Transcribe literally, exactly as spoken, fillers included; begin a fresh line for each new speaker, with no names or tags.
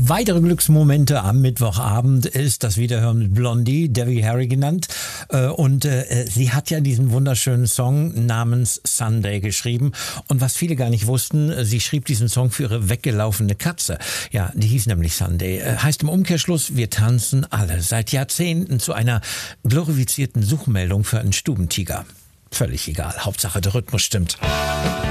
Weitere Glücksmomente am Mittwochabend ist das Wiederhören mit Blondie, Debbie Harry genannt. Und äh, sie hat ja diesen wunderschönen Song namens Sunday geschrieben. Und was viele gar nicht wussten, sie schrieb diesen Song für ihre weggelaufene Katze. Ja, die hieß nämlich Sunday. Heißt im Umkehrschluss, wir tanzen alle seit Jahrzehnten zu einer glorifizierten Suchmeldung für einen Stubentiger. Völlig egal, Hauptsache der Rhythmus stimmt.